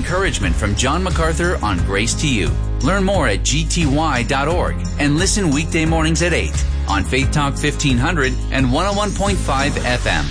encouragement from John MacArthur on Grace to You. Learn more at gty.org and listen weekday mornings at 8 on Faith Talk 1500 and 101.5 FM.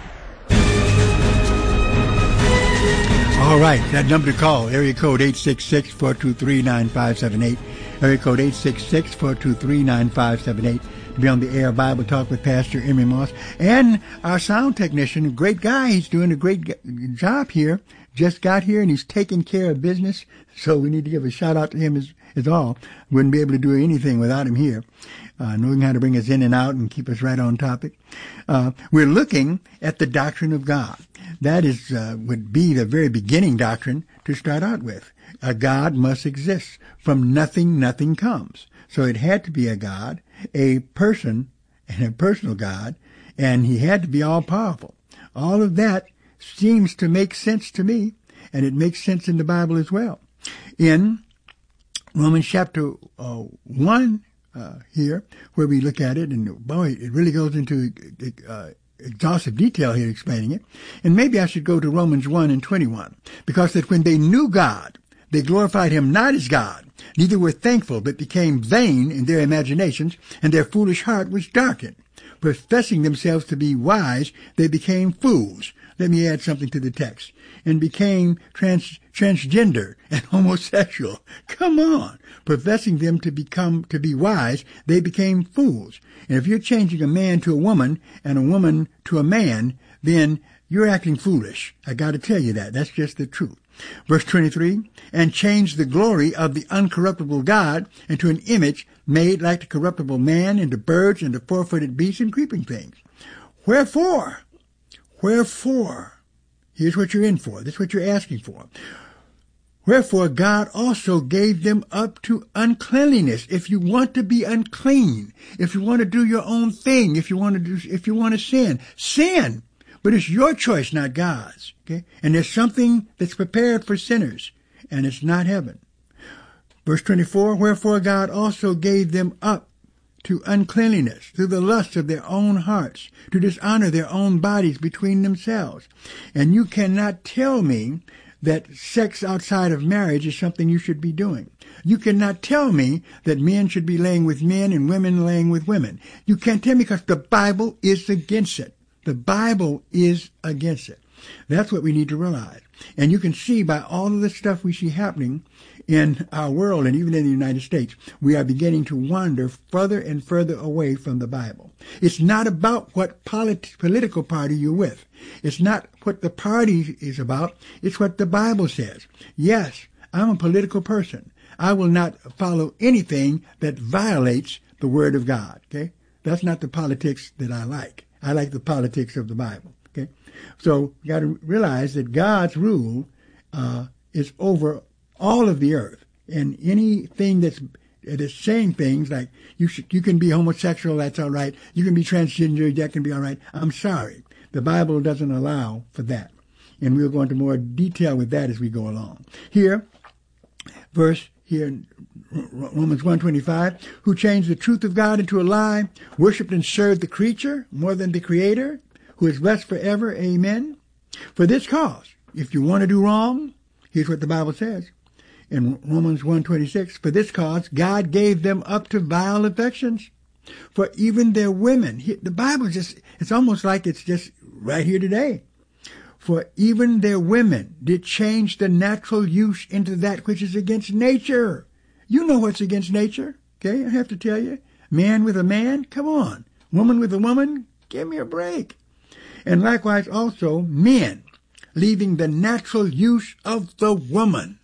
All right, that number to call, area code 866-423-9578. Area code 866-423-9578. Be on the air, Bible Talk with Pastor Emery Moss. And our sound technician, a great guy. He's doing a great job here. Just got here and he's taking care of business. So we need to give a shout out to him is all. Wouldn't be able to do anything without him here. Knowing how to bring us in and out and keep us right on topic. We're looking at the doctrine of God. That is, would be the very beginning doctrine to start out with. A God must exist. From nothing, nothing comes. So it had to be a God, a person, and a personal God, and he had to be all-powerful. All of that seems to make sense to me, and it makes sense in the Bible as well. In Romans chapter 1 here, where we look at it, and boy, it really goes into exhaustive detail here explaining it. And maybe I should go to Romans 1 and 21, because that when they knew God, they glorified him not as God, neither were thankful, but became vain in their imaginations, and their foolish heart was darkened. Professing themselves to be wise, they became fools. Let me add something to the text. And became transgender and homosexual. Come on. Professing them to be wise, they became fools. And if you're changing a man to a woman and a woman to a man, then you're acting foolish. I got to tell you that. That's just the truth. Verse 23, and changed the glory of the uncorruptible God into an image made like the corruptible man, into birds, and the four-footed beasts, and creeping things. Wherefore, here's what you're in for. This is what you're asking for. Wherefore God also gave them up to uncleanliness. If you want to be unclean, if you want to do your own thing, if you want to sin. But it's your choice, not God's. Okay? And there's something that's prepared for sinners, and it's not heaven. Verse 24, wherefore God also gave them up to uncleanliness, through the lust of their own hearts, to dishonor their own bodies between themselves. And you cannot tell me that sex outside of marriage is something you should be doing. You cannot tell me that men should be laying with men and women laying with women. You can't tell me, because the Bible is against it. The Bible is against it. That's what we need to realize. And you can see by all of the stuff we see happening in our world and even in the United States, we are beginning to wander further and further away from the Bible. It's not about what political party you're with. It's not what the party is about. It's what the Bible says. Yes, I'm a political person. I will not follow anything that violates the Word of God. Okay? That's not the politics that I like. I like the politics of the Bible. Okay, so you got to realize that God's rule is over all of the earth, and anything that is saying things like you can be homosexual, that's all right. You can be transgender, that can be all right. I'm sorry, the Bible doesn't allow for that, and we'll go into more detail with that as we go along. Here, verse here in Romans 1:25, who changed the truth of God into a lie, worshipped and served the creature more than the Creator, who is blessed forever. Amen. For this cause, if you want to do wrong, here's what the Bible says in Romans 1:26, for this cause God gave them up to vile affections. For even their women, the Bible it's almost like it's just right here today. For even their women did change the natural use into that which is against nature. You know what's against nature, okay? I have to tell you. Man with a man, come on. Woman with a woman, give me a break. And likewise also men, leaving the natural use of the woman.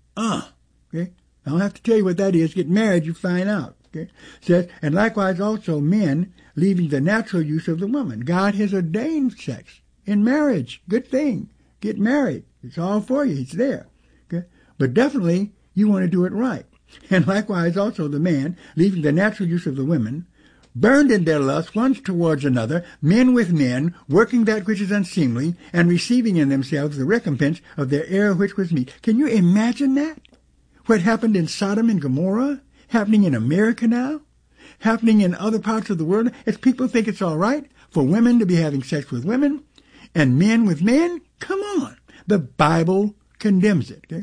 Okay? I don't have to tell you what that is. Get married, you find out. Okay? Says, and likewise also men, leaving the natural use of the woman. God has ordained sex in marriage. Good thing. Get married. It's all for you. It's there. Okay? But definitely, you want to do it right. And likewise also the man, leaving the natural use of the women, burned in their lust one towards another, men with men, working that which is unseemly, and receiving in themselves the recompense of their error which was meet. Can you imagine that? What happened in Sodom and Gomorrah? Happening in America now? Happening in other parts of the world? As people think it's all right for women to be having sex with women and men with men? Come on. The Bible condemns it. Okay?